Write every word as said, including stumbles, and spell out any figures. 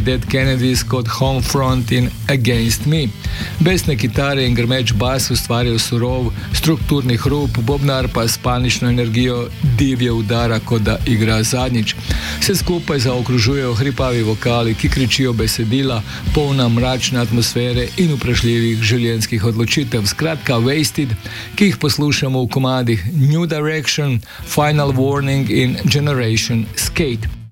Dead Kennedys kot Homefront in Against Me. Besne kitare in grmeč bas ustvarjajo surov, strukturni hrup, bobnar pa s panično energijo divje udara, kot da igra zadnjič. Vse skupaj zaokružujejo hripavi vokali, ki kričijo besedila, polna mračne atmosfere in vprašljivih življenjskih odločitev. Skratka, Wasted, ki jih poslušamo v komadih New Direction, Final Warning in Generation Skate.